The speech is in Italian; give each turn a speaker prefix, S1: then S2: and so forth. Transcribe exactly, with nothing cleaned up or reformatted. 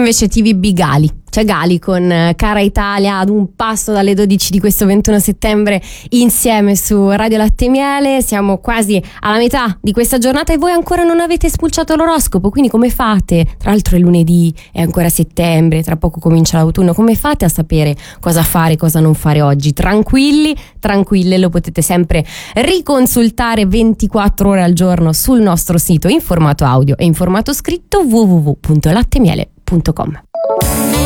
S1: invece T V B Gali. C'è Gali con Cara Italia ad un passo dalle dodici di questo ventuno settembre insieme su Radio Latte e Miele. Siamo quasi alla metà di questa giornata e voi ancora non avete spulciato l'oroscopo, quindi come fate? Tra l'altro è lunedì, è ancora settembre, tra poco comincia l'autunno. Come fate a sapere cosa fare e cosa non fare oggi? Tranquilli, tranquille, lo potete sempre riconsultare ventiquattro ore al giorno sul nostro sito in formato audio e in formato scritto w w w punto latte miele punto com.